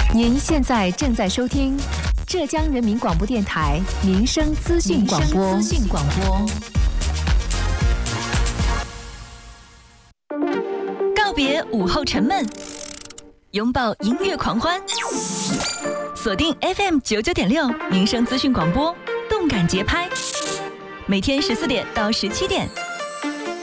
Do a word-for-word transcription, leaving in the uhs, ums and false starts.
您现在正在收听浙江人民广播电台民生资讯广播。资讯广播。 告别午后沉闷，拥抱音乐狂欢，锁定 F M 九九点六民生资讯广播，动感节拍，每天十四点到十七点。